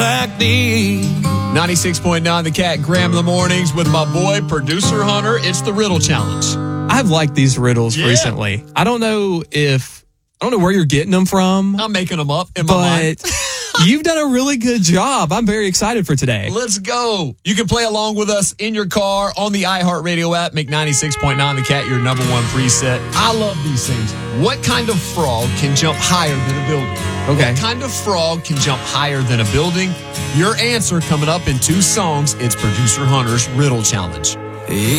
96.9 The Cat, Graham in the mornings with my boy, producer Hunter. It's the Riddle Challenge. I've liked these riddles recently. I don't know where you're getting them from. I'm making them up in my mind. But you've done a really good job. I'm very excited for today. Let's go. You can play along with us in your car, on the iHeartRadio app. Make 96.9 The Cat your number one preset. I love these things. What kind of frog can jump higher than a building? Okay. What kind of frog can jump higher than a building? Your answer coming up in 2 songs. It's producer Hunter's Riddle Challenge.